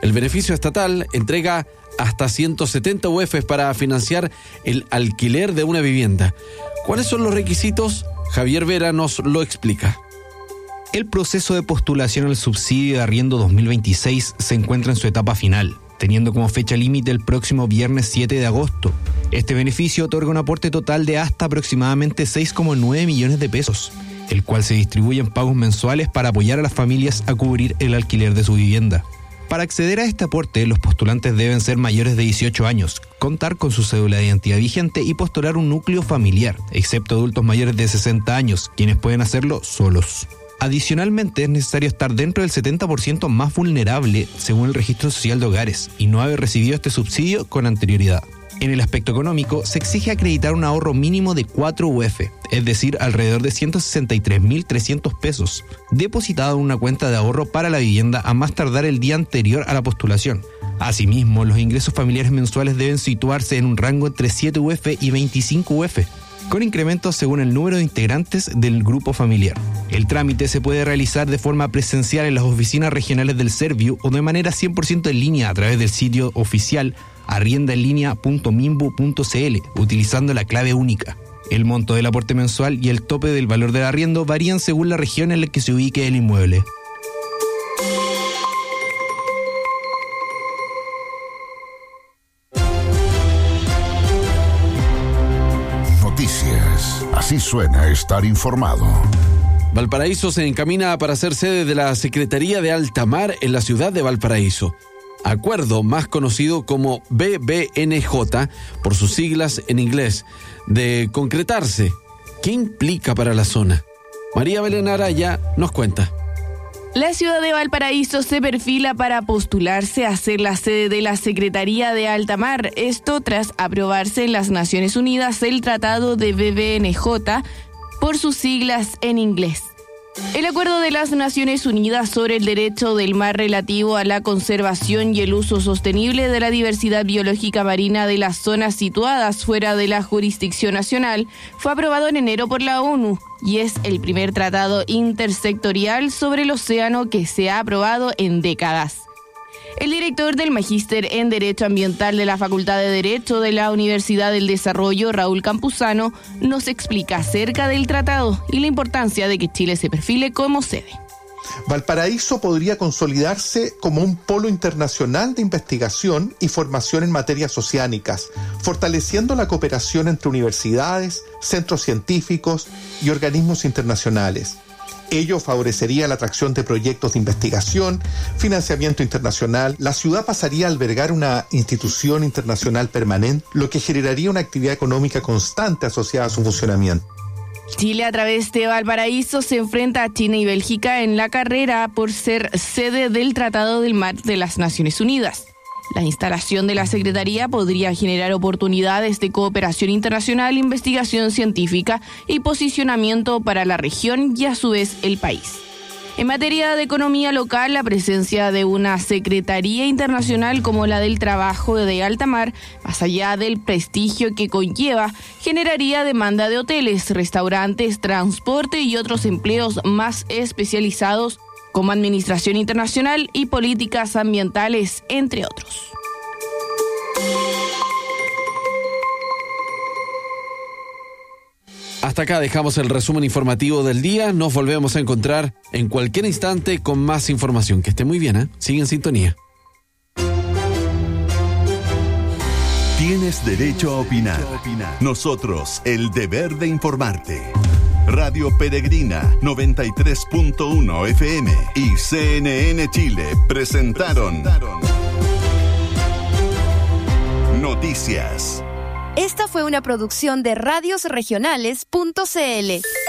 El beneficio estatal entrega hasta 170 UFs para financiar el alquiler de una vivienda. ¿Cuáles son los requisitos? Javier Vera nos lo explica. El proceso de postulación al subsidio de arriendo 2026 se encuentra en su etapa final, teniendo como fecha límite el próximo viernes 7 de agosto. Este beneficio otorga un aporte total de hasta aproximadamente 6,9 millones de pesos, el cual se distribuye en pagos mensuales para apoyar a las familias a cubrir el alquiler de su vivienda. Para acceder a este aporte, los postulantes deben ser mayores de 18 años, contar con su cédula de identidad vigente y postular un núcleo familiar, excepto adultos mayores de 60 años, quienes pueden hacerlo solos. Adicionalmente, es necesario estar dentro del 70% más vulnerable según el Registro Social de Hogares y no haber recibido este subsidio con anterioridad. En el aspecto económico, se exige acreditar un ahorro mínimo de 4 UF, es decir, alrededor de 163.300 pesos, depositado en una cuenta de ahorro para la vivienda a más tardar el día anterior a la postulación. Asimismo, los ingresos familiares mensuales deben situarse en un rango entre 7 UF y 25 UF, con incrementos según el número de integrantes del grupo familiar. El trámite se puede realizar de forma presencial en las oficinas regionales del Serviu o de manera 100% en línea a través del sitio oficial arriendaenlinea.minbu.cl, utilizando la clave única. El monto del aporte mensual y el tope del valor del arriendo varían según la región en la que se ubique el inmueble. Noticias. Así suena estar informado. Valparaíso se encamina para ser sede de la Secretaría de Alta Mar en la ciudad de Valparaíso. Acuerdo más conocido como BBNJ, por sus siglas en inglés, de concretarse. ¿Qué implica para la zona? María Belén Araya nos cuenta. La ciudad de Valparaíso se perfila para postularse a ser la sede de la Secretaría de Alta Mar, esto tras aprobarse en las Naciones Unidas el Tratado de BBNJ, por sus siglas en inglés. El Acuerdo de las Naciones Unidas sobre el derecho del mar relativo a la conservación y el uso sostenible de la diversidad biológica marina de las zonas situadas fuera de la jurisdicción nacional fue aprobado en enero por la ONU y es el primer tratado intersectorial sobre el océano que se ha aprobado en décadas. El director del Magíster en Derecho Ambiental de la Facultad de Derecho de la Universidad del Desarrollo, Raúl Campuzano, nos explica acerca del tratado y la importancia de que Chile se perfile como sede. Valparaíso podría consolidarse como un polo internacional de investigación y formación en materias oceánicas, fortaleciendo la cooperación entre universidades, centros científicos y organismos internacionales. Ello favorecería la atracción de proyectos de investigación, financiamiento internacional. La ciudad pasaría a albergar una institución internacional permanente, lo que generaría una actividad económica constante asociada a su funcionamiento. Chile, a través de Valparaíso, se enfrenta a China y Bélgica en la carrera por ser sede del Tratado del Mar de las Naciones Unidas. La instalación de la Secretaría podría generar oportunidades de cooperación internacional, investigación científica y posicionamiento para la región y a su vez el país. En materia de economía local, la presencia de una Secretaría Internacional como la del Trabajo de Alta Mar, más allá del prestigio que conlleva, generaría demanda de hoteles, restaurantes, transporte y otros empleos más especializados como administración internacional y políticas ambientales, entre otros. Hasta acá dejamos el resumen informativo del día. Nos volvemos a encontrar en cualquier instante con más información. Que esté muy bien, ¿eh? Sigue en sintonía. Tienes derecho a opinar. Nosotros, el deber de informarte. Radio Peregrina 93.1 FM y CNN Chile presentaron Noticias. Esta fue una producción de radiosregionales.cl.